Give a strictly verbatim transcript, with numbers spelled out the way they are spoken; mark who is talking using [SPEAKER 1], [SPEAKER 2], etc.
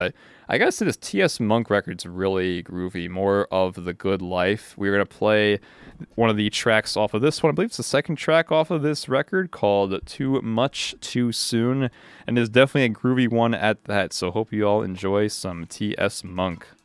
[SPEAKER 1] I gotta say, this T S. Monk record's really groovy. More of the good life. We're gonna play one of the tracks off of this one. I believe it's the second track off of this record called Too Much Too Soon, and it's definitely a groovy one at that. So hope you all enjoy some T S. Monk.